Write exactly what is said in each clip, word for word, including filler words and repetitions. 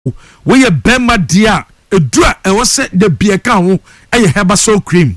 we a bema dia a dra e was set the beer cow a herbasol cream.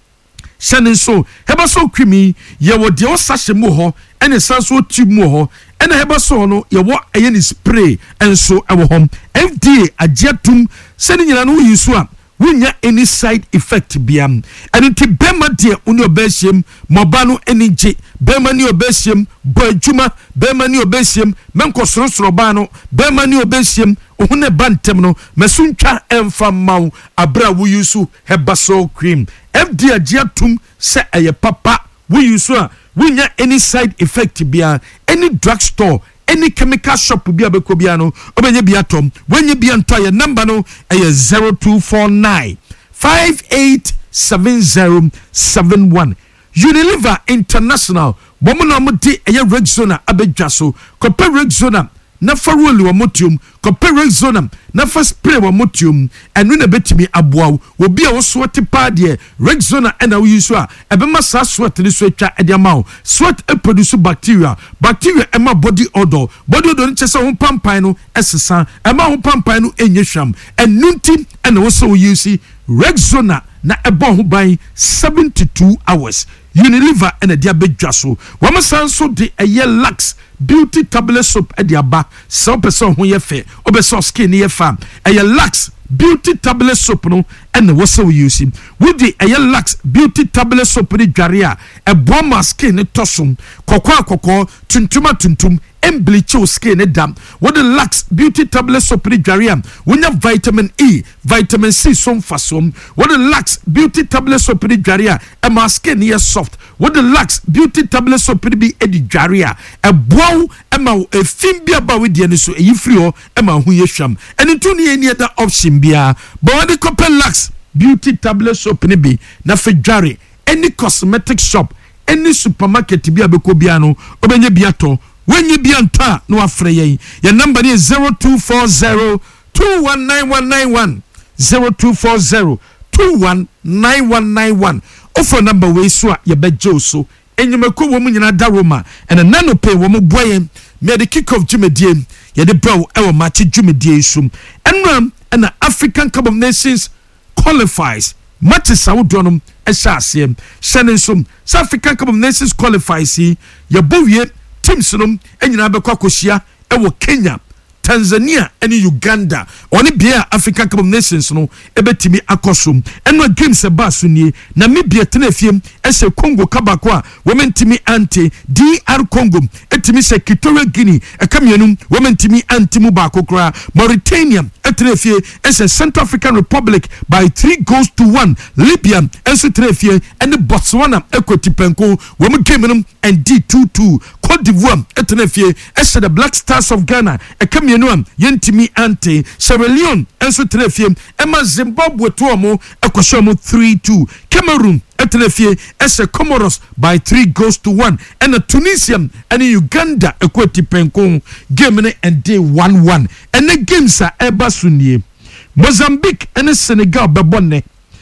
Shannon so herbasol creamy, ye were the osash moho and a sanso tube moho and a herbasono, ye what a yen spray and so our home. F D A a jetum sending an who you swap. Winya any side effect biam and into bema dear unyo besium mobano any j bema ni obesium boy juma bema ni obesium menko srobano bema ni obesium ohune bantemno mesuncha emfa mau abra wo yusu herbasol cream F D A jiatum se eye papa wo yusu a winya any side effect bia any drugstore any chemical shop bi abeko bia no obenye bia tom wenye bia nto ye number no e zero two four nine five eight seven zero seven one Unilever International bomo na mo di eye Rexona abedwa so kope Rexona na faroli wa motium kope Rexona na fa spray wa motium enu na betimi aboa obi a wo so te pa de Rexona na wo use a ebema sa sweat ni so atwa e de ma sweat e produce bacteria bacteria e ma body odor body odor ni chese ho pampan no esesa e ma ho pampan no enyehwam enunti na wo so use Rexona na ebo ho ban seventy-two hours Unilever and a diabedwa so wo ma san so de eye lax beauty tablet soap e dia ba so person ho ye fe obeso skin ye fam e lax beauty tablet soap no and what so we use with the e lax beauty tablet soap ni dware a e bo skin ni tosum kokwa kokko tuntuma tuntum embleach skin ni dam what the lax beauty tablet soap ni dware when you vitamin E vitamin C some fasom what the lax beauty tablet soap ni dware e ma skin ni soft what the lax beauty tablet soap ni bi e di dware e bo e ma e fin bia ba we die ni so e free ho e ma hu ye hwam eni to ni any other option bia but what the couple lax beauty tablet soap ni bi na fe dware any cosmetic shop any supermarket bia be ko bia no obenye bia to wenye bia nta no afre yen your number is zero two four zero two one nine one nine one zero two four zero two one nine one nine one offer number we so ya bejo so enyumako wo mu nyina da Roma and nano pay wo mu boyen me the kick off jumedie ye de bro e wo match jumedie sum enram and the African Cup of Nations qualifies matches awodonum e sha asem shane sum South African Cup of Nations qualifies ye bowie teams num enyina be kwakohia e wo Kenya Tanzania and Uganda oni bia African Cup of Nations no ebetimi akosum eno games e ba so nie Namibia tenafiem e se Congo kabako a womentimi ante D R Congo etimi se Equatorial Guinea e kamienum womentimi ante mu ba kokora Mauritania etenafie e se Central African Republic by three goals to one Libya enso tenafie and Botswana ekotipenko wo mu game num and D two two Cote d'Ivoire etenafie e se the Black Stars of Ghana e kamienum yentimi ante Sierra Leone enso tenafie ema Zimbabwe to omo ekosho mo three two Cameroon etenafie ese Comoros by three goals to one and a Tunisia and Uganda ekwati penko game ne and day one one and the games are eba sunie Mozambique and Senegal bebonne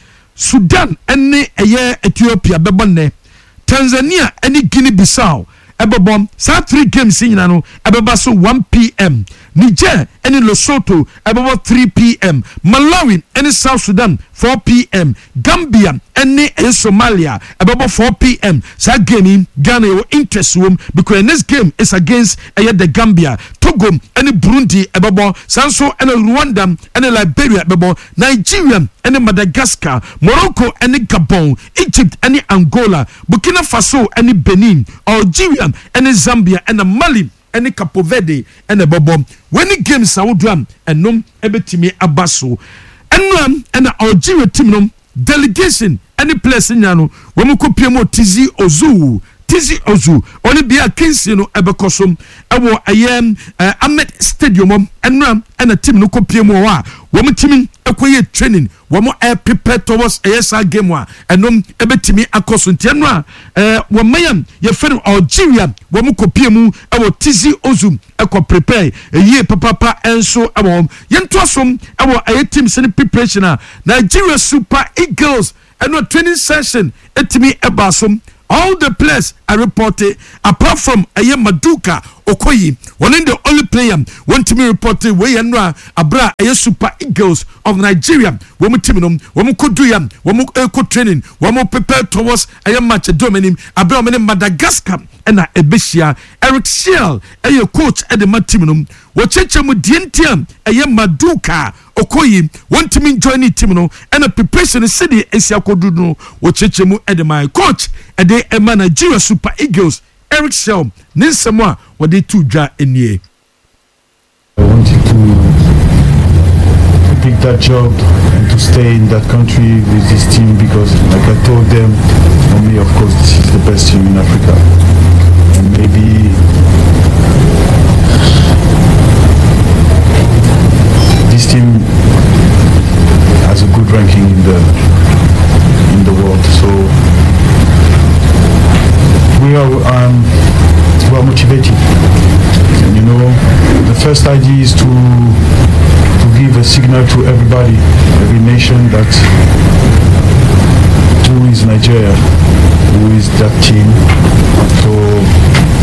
Sudan and eye Ethiopia bebonne Tanzania and Guinea Bissau ebobom sa three games nyina no ebeba so one p m Niger and Lesotho ebeba three p m Malawi and South Sudan four p m Gambia and Somalia ebeba four p m sa game Ghana your interest room because this game is against uh, the Gambia Togo and Burundi ebeba Sanso and Rwanda and Liberia ebeba Nigeria and Madagascar Morocco and Gabon Egypt and Angola Burkina Faso and Benin Algeria and Zambia and Mali and Cape Verde and the Bobo when the games are done and no ebetimi abaso and and Algeria team no delegation any place in yano when we copy mo Tizi Ouzou Tizi Ouzou only be a kings you know ebekosom ewo ayem Ahmed Stadium and ram and a team no copy mo wa when team ekoye training womo air prepare towards a yes game wa enom ebetimi akoso ntianwa eh womayam ye fere Algeria womo kopie mu ewo Tizi Ouzou eko prepare eye papa enso ewo yento asom ewo aye team sene preparation Nigeria Super Eagles eno training session etimi ebasom all the players are reported apart from Aye Maduka Okoyi, one in the only player want to be reported way and Abra Aye Super Eagles of Nigeria. Womu Timinum, Womu Koduyam, Womu Eco training, Womu prepare towards Aye match dominim, Abra Madagascar and Ebeshia, Eric Shell, Aye coach at the Matiminum, Wachecha Mudientiam, Aye Maduka Okoyi, want to mean joining Timino and a preparation the city Asia Koduno, Wachechemu at my coach at the Emma Nigeria Super Eagles. Eric Shell, Ninsamwa, what they two jar in ye. I wanted to pick that job and to stay in that country with this team because, like I told them, for me, of course, this is the best team in Africa. And maybe this team has a good ranking in the in the world. So we are um, we are motivated, and you know the first idea is to to give a signal to everybody, every nation that who is Nigeria, who is that team. So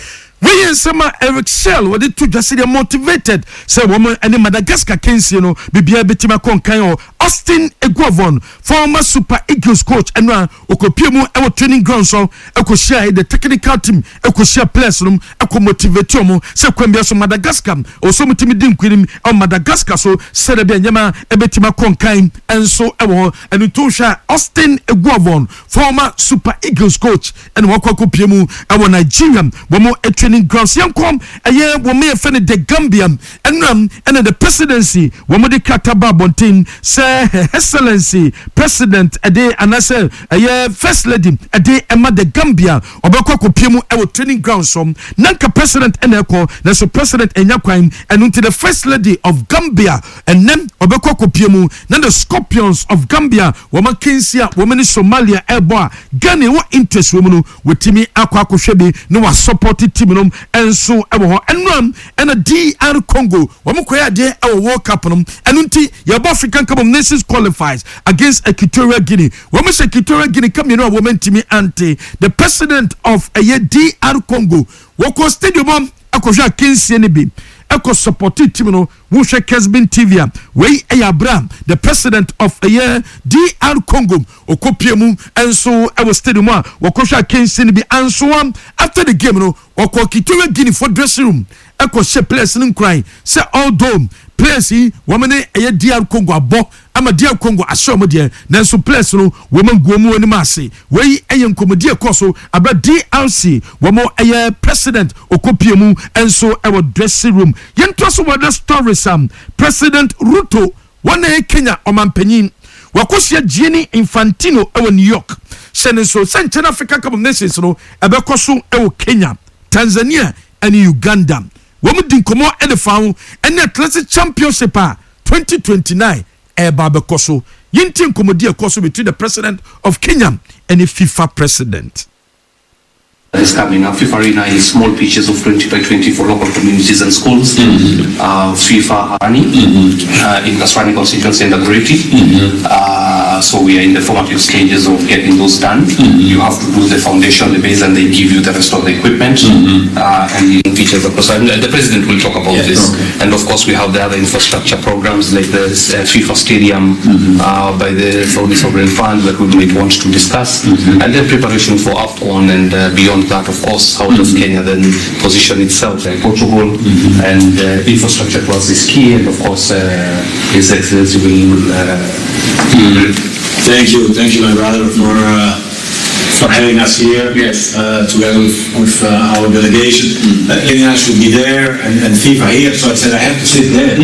we in summer Eric Shell what they two just say motivated say woman and Madagascar Kings you know bibia betima konkan Austin Eguavon, former Super Eagles coach, and now Okopiemu our training ground so Ekoshia the technical team Ekoshia players room Eko motivate you say kwembia so Madagascar or so mutimi dim kwinim on Madagascar so said be nyama ebetima konkan and so ewo and utosha Austin Eguavon, former Super Eagles coach, and Wakopiemu our Nigerian womo a training ground so come a year wo me offend the Gambia and um and the presidency womo de Kataba Bontin say Her Excellency President Ade Anase Aye First Lady Ade Emma de Gambia Obeko Kopiemu Ewo training ground some Nanka President Eneko Naso President Enyakwan and until the First Lady of Gambia and then Obeko Kopiemu Nan the Scorpions of Gambia Woman Kensia Woman Somalia Eboa Ghana what interest woman with Timmy Akwa Koshebe no was supported Timinum and so Ewo and Ram and a D R Congo Woman Koya de Ewo World Cup and until your African Cup of Nations qualifies against Equatorial Guinea. Woman Equatorial Guinea come you know woman Timmy Ante, the president of a D R Congo. Woko stadium akosha Kensi Nibi. Eko supported Timino, Wusha Kesbin T V, Way Ayabram, the president of a year D R Congo, Okopiemu, and so I was stadium, Wakosha Kensi Nibi, and so on. After the game, no, Wako Equatorial Guinea for dressing room. Eko she players in crying, say all dome. Players here, woman a D R Congo abo, ama D R Congo ashomo de, nanso players no, woman guomu ani mase, wey ayen komodi ekoso, abra D R C, womo a president Okopiemu, and so our dressing room. Yen toso wada stories um, President Ruto, one a Kenya omampenyin, wakosia Gianni Infantino ewo New York, sene so Central African Cup of Nations no, abekoso ewo Kenya, Tanzania, and Uganda. Woman din komo e de fawo ene Atlantic Championship twenty twenty-nine e ba be koso yintin komodi e koso between the president of Kenya and the FIFA president. Is coming up. FIFA Arena is small pitches of twenty by twenty for local communities and schools. Mm-hmm. uh, FIFA Arani mm-hmm. uh, in Kasarani constituency and Agreti. Mm-hmm. uh, so we are in the formative stages of getting those done. Mm-hmm. You have to do the foundation, the base, and they give you the rest of the equipment. Mm-hmm. uh, and features of course. And the president will talk about yes, this. Okay. And of course we have the other infrastructure programs like the uh, FIFA Stadium mm-hmm. uh, by the Saudi Sovereign Fund that we might want to discuss. Mm-hmm. And then preparation for AFCON and uh, beyond that, of course, how does Kenya then position itself in Portugal, mm-hmm. and uh, infrastructure to us is key, and of course, uh, His Excellency will. Uh, mm-hmm. Thank you, thank you, my brother, for uh, for having us here. Yes, uh, together with, with uh, our delegation. Mm-hmm. uh, Kenya should be there, and, and FIFA here, so I said I have to sit there.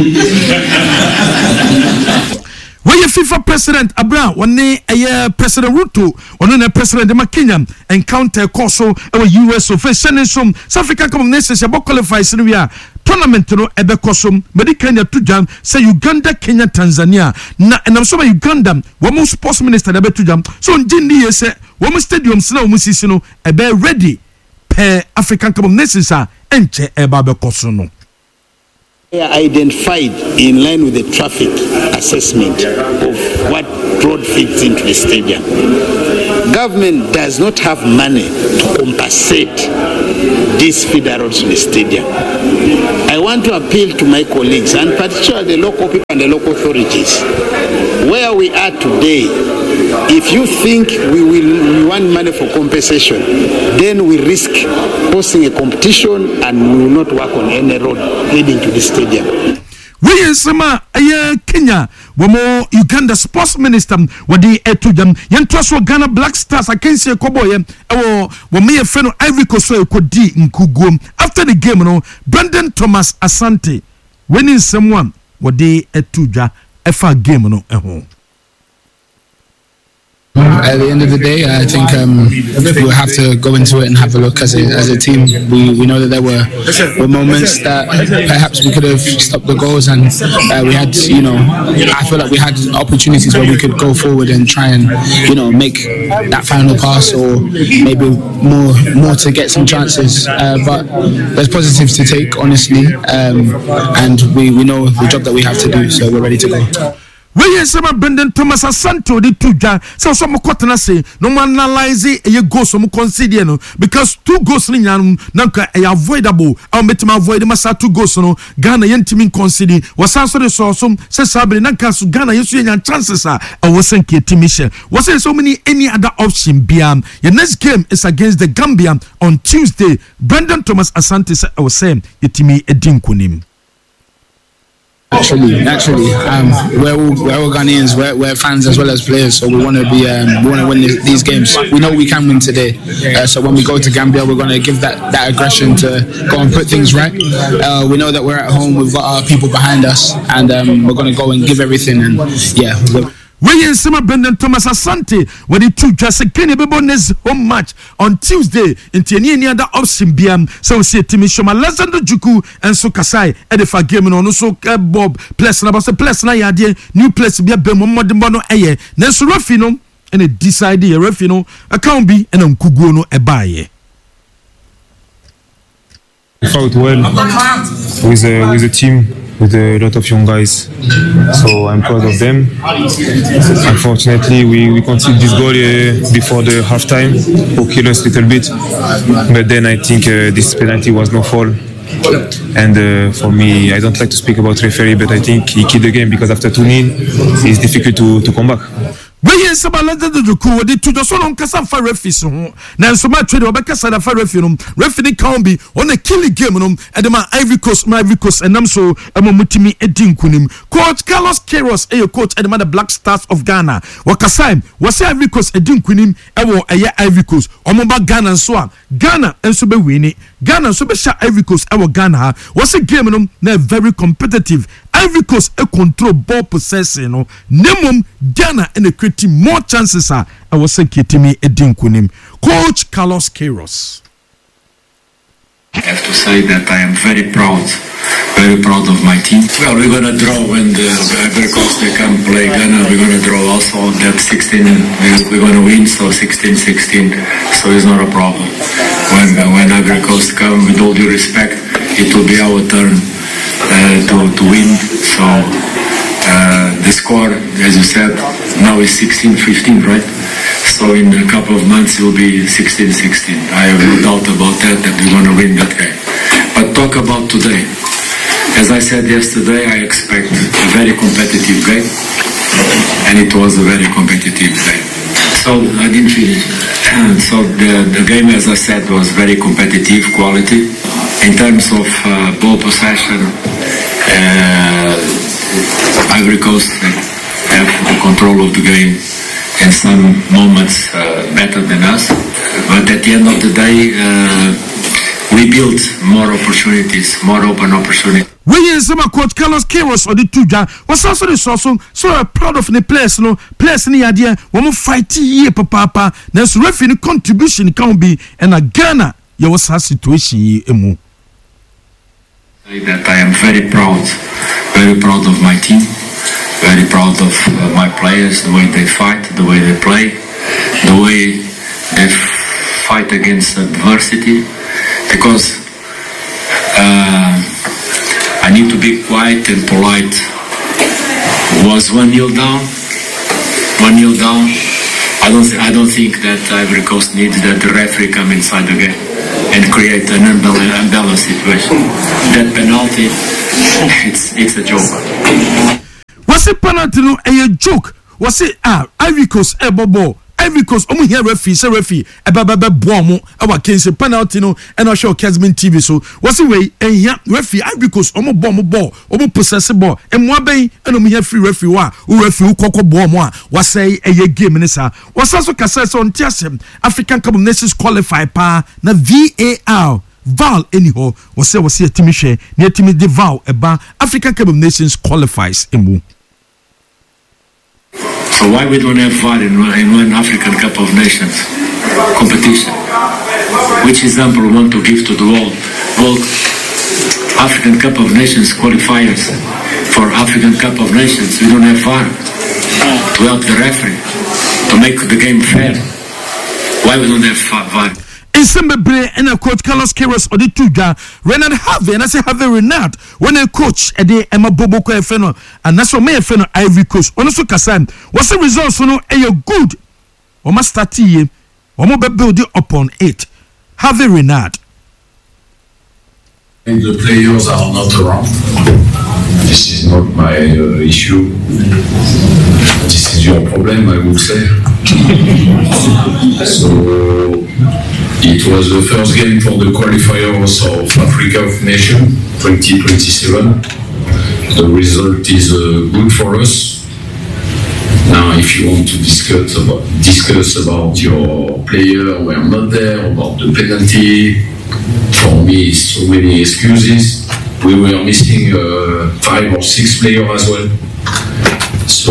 When your FIFA president Abra, one day a President Ruto, one day President de Kenya encounter Koso our U S official some South African Cup of Nations about qualifies in we are tournament no ebe kosum medi Kenya to jam say Uganda Kenya Tanzania na and I'm so Uganda one sports minister ebe to jam so njindi say one stadium sina one sisi no ebe ready per African Cup of Nations a enche ebe ebe koso no. Identified in line with the traffic assessment of what road fits into the stadium. government does not have money to compensate these feeder roads to the stadium. I want to appeal to my colleagues, and particularly the local people and the local authorities. Where we are today, if you think we will we want money for compensation, then we risk hosting a competition and we will not work on any road leading to the stadium. We in Sama, a Kenya, Wamo Uganda sports minister, what the etudam, Yantoso Ghana Black Stars, I can say a cowboy, or Wame a friend of Ivory Coast, could D in Kugum. After the game, no, Brandon Thomas Asante, winning someone, what they etuja, F game, no, at home. At the end of the day, I think um, we'll have to go into it and have a look as a, as a team. We, we know that there were, were moments that perhaps we could have stopped the goals, and uh, we had, you know, I feel like we had opportunities where we could go forward and try and, you know, make that final pass or maybe more more to get some chances. Uh, but there's positives to take, honestly, um, and we, we know the job that we have to do, so we're ready to go. We are some Brendan Thomas Asanto the two jar so some cotton say no man analyze a go some consider no because two goals in yan nanka avoidable I'll make my avoid masa two goals no Ghana yentimin consider was answer the source some say sabre nanka su Ghana yesu yan chances are I wasn't ketimisha was there so many any other option biam your next game is against the Gambia on Tuesday. Brendan Thomas Asante I was saying yetimi edin kunim. Naturally, naturally, um, we're all we're all Ghanaians, we're, we're fans as well as players, so we want to be um, we want to win this, these games. We know we can win today, uh, so when we go to Gambia, we're going to give that, that aggression to go and put things right. Uh, we know that we're at home, we've got our people behind us, and um, we're going to go and give everything. And yeah. We in Sima Brendan Thomas Asante when the two just a Kenny Bebones home match on Tuesday in any other option biam so we see Timmy Shoma Lazando Juku and so Kasai and if a game on also Bob plus na basa plus na yade new place be a bemo modimbono eye na so refino and a decide ye refino account be and on kugu no ebaye. We fought well with a, with a team with a lot of young guys, so I'm proud of them. Unfortunately, we, we conceded this goal uh, before the halftime, who killed us a little bit, but then I think uh, this penalty was no foul. And uh, for me, I don't like to speak about referee, but I think he killed the game because after two nil, it's difficult to, to come back. We are some London the coup with the two just on Casa for referees. Now, so much trade over Casa for referee. Referee can't be on a killing game. And my Ivory Coast, my Ivory Coast, and I'm so I'm a mutimi Edin Kunim. Coach Carlos Queiroz, a coach at the Black Stars of Ghana. Wakasai was Ivory Coast Edin Kunim, Ewo, a Ivory Coast, Omoba Ghana and so on. Ghana and so be winning. Ghana so be sha Ivory Coast, our Ghana was a game na very competitive. Ivory Coast a control ball possession no nemum Ghana and a creating more chances are I was saying Kitimi Edin Kunim. Coach Carlos Queiroz. I have to say that I am very proud, very proud of my team. Well, we're going to draw when the Ivory Coast they come play Ghana. We're going to draw also that sixteen. We're going to win, so sixteen sixteen. So it's not a problem. When when Ivory Coast come, with all due respect, it will be our turn uh, to to win. So uh, the score, as you said, now is sixteen fifteen, right? So in a couple of months it will be sixteen sixteen. I have no doubt about that, that we're going to win that game. But talk about today. As I said yesterday, I expect a very competitive game, and it was a very competitive game. So I didn't finish. So the, the game, as I said, was very competitive, quality. In terms of uh, ball possession, uh, Ivory Coast have the control of the game. In some moments uh, better than us, but at the end of the day, uh, we built more opportunities, more open opportunities. We in some coach Carlos Queiroz or the two jar was also the source, so I'm proud of the players, no players in the idea when we fight here, papa. There's referee contribution can be and a Ghana, you was a situation emu. That I am very proud, very proud of my team. Very proud of uh, my players, the way they fight, the way they play, the way they fight against adversity. Because uh, I need to be quiet and polite. Was one nil down, one nil down. I don't th- I don't think that Ivory Coast needs that the referee come inside the game and create an unbal- unbalanced situation. That penalty, it's it's a joke. Was it penalty? No, a joke. Was it ah Ivory Coast a bobo? Ivory Coast, omu here referee, say referee, e ba ba ba boamu, e wa kense penalty no, e no show Kesman T V so. Was it way e here referee Ivory Coast, omu ball, omu ball, omu possess ball. E mo aben, e no mu here free referee wa, u referee u koko boamu a. Was say e ye game ni sa. Was also kasa so ntiasem African Cup of Nations qualify pa na V A R. Val anyhow, was say was say timi share, near timi de Val eba African Cup of Nations qualifies emu. So why we don't have V A R in, in one African Cup of Nations competition? Which example we want to give to the world? World African Cup of Nations qualifiers for African Cup of Nations. We don't have V A R to help the referee to make the game fair. Why we don't have V A R? In Sembebre and a coach Carlos Queiroz or the Tuga, Renard Harvey, and I say Harvey Renard, when a coach a day Emma Boboko Feno, and that's what may Feno Ivory Coast, on also Kassan. What's the result? So no, a good or must start here, or more build upon it. Harvey Renard. And the players are not around. This is not my uh, issue. This is your problem, I would say. So it was the first game for the qualifiers of Africa of Nations twenty twenty-seven. The result is uh, good for us. Now, if you want to discuss about discuss about your player who are not there, about the penalty, for me, so many excuses. We were missing uh, five or six players as well. So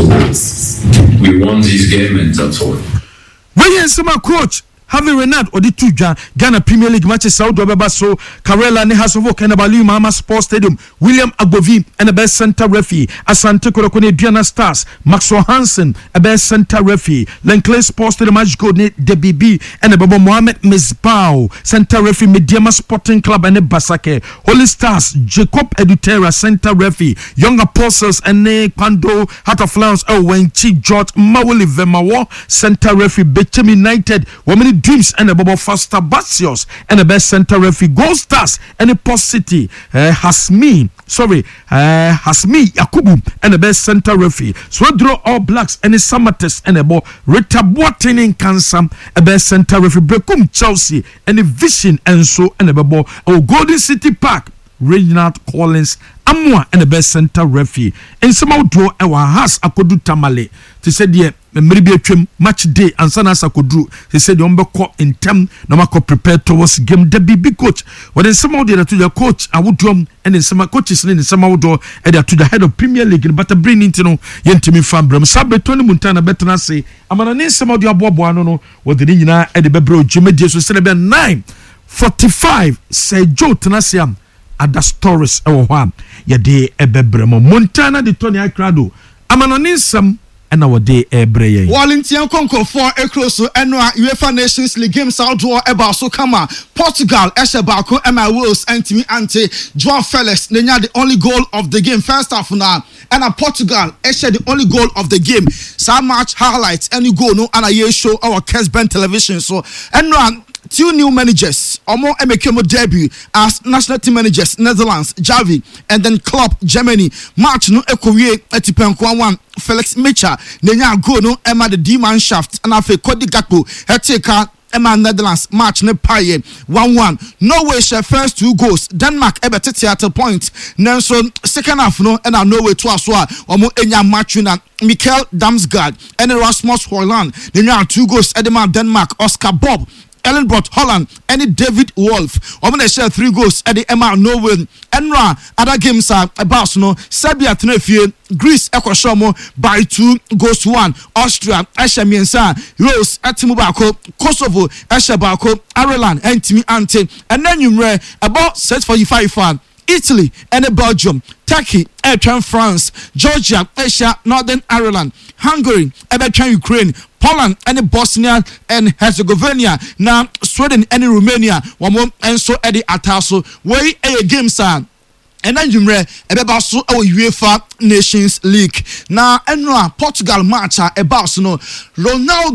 we won this game and that's all. When you see my coach, Harvey Renard or the Tuja, Ghana Premier League matches, Saudi Arabia, so Karela Nehasovo, Kanabalu, Mama Sports Stadium, William Agbovi, and a best center referee, Asante Korokone, Diana Stars, Maxwell Hansen, a best center referee, Lankley Sports Stadium, Match Gold, D B B, and a Baba Mohamed Misbao, center referee, Mediama Sporting Club, and a Basake, Holy Stars, Jacob Edutera, center referee, Young Apostles, and Ne Pando, Heart of Lions, Owen Chief George, Mawuli Vemawo, center referee, Bechem United, Women Dreams and a Bobo Foster Basios and the best center referee Gold Stars and a Post City uh, Hasmi sorry uh, Hasmi Yakubu and the best center referee Swedro All Blacks and the Samates and a Bo Rita Boateng in Kansam a best center referee Brekum Chelsea and the Vision and so and a Bobo oh Golden City Park Reginald Collins Amwa and the best center referee and somehow draw our house akodu tamale to say the maybe a match day and son as I could do. He said the umber caught in time no matter prepared towards game the big coach. But then somehow they are to the coach I would drum and then some coaches in some outdoor and they are to the head of Premier League but a bring into no yentimi fan bram Sabe Tony Montana better than say I'm gonna name some of the abo no what the Nina at the Bebro Jimmy Diaz was celebrate nine forty five say Joe Tenasiam at the stories or one ya day a bebremo Montana the Tony Acrado I'm gonna name some and our day ebreye Wallintian Conco for Ekroso and UEFA Nations League games outdoor about so kama Portugal Eshabako Emma Wills and Timmy Ante Joao Felix Nenya the only goal of the game first half now and a Portugal Esha the only goal of the game some match highlights any goal no and a year show our Kesben television so and run two new managers Omo Emekemo debut as national team managers Netherlands Javi and then Klopp Germany match no ekowie etipenkwa one Felix Mecha nenya go no Emma the D-man shaft and afi Cody Gakpo heteka Emma Netherlands match ne paye one one Norway share first two goals Denmark ebetete at a point Nelson second half no and Norway to aswa omo enya match na Mikael Damsgaard and Rasmus Højlund nenya two goals Edema Denmark Oscar Bob Ellenbrot Holland and David Wolf. I'm gonna share three goals at the Emma Norway. Enra other games are about no Serbia Tenefie, Greece Ekoshomo by two goals to one. Austria Esha Miensa, Rose Atimubako, Kosovo Esha Bako, Ireland and Timmy Ante, and then you read about set forty-five fan. Italy and Belgium, Turkey, Airtran France, Georgia, Asia, Northern Ireland, Hungary, Airtran Ukraine, Poland and Bosnia and Herzegovina, now Sweden and Romania, one more and so Eddie Ataso, way a game son. And then you read about so our UEFA Nations League. Now, and Portugal match about no Ronaldo.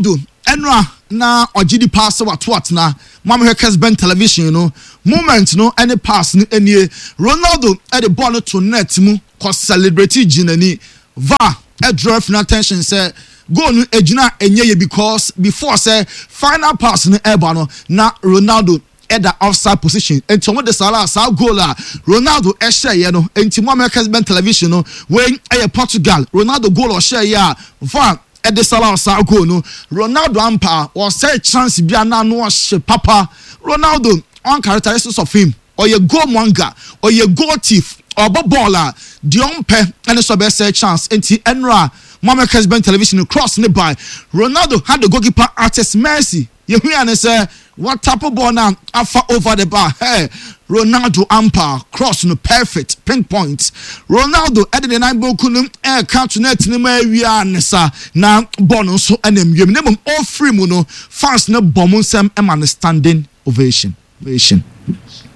enra na ogidi pass what what na mama hekes ben television no moment no any pass no enie Ronaldo at the ball to net mu ko celebrate jinani va e draw final attention say goal no ejina enye because before say final pass no eba no na Ronaldo at the offside position enti mo de sala sa goal a Ronaldo e share ye no enti mo hekes ben television no when e Portugal Ronaldo goal o share ya va at the Salah Sago no Ronaldo ampa or say chance bia na no papa Ronaldo on characteristics of him or ye goal manga or ye goal thief or baller the umpe and so best say chance enti enra mama Kesben television cross nearby Ronaldo had the goalkeeper artist Messi you hear and say what type of ball now alpha over the bar hey Ronaldo ampa cross no perfect pinpoint Ronaldo at the nine ball kunum air count net ni ma wi ansa na ball no so enem yem nem all free mu no fans na bomb nsem em standing ovation ovation